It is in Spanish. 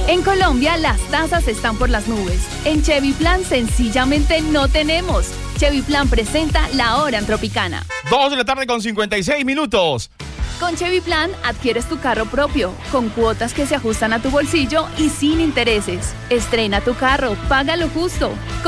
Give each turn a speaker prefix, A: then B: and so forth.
A: En Colombia las tasas están por las nubes. En Chevy Plan sencillamente no tenemos. Chevy Plan presenta La Hora en Tropicana.
B: 2:56 p.m.
A: Con Chevy Plan adquieres tu carro propio, con cuotas que se ajustan a tu bolsillo y sin intereses. Estrena tu carro, págalo justo.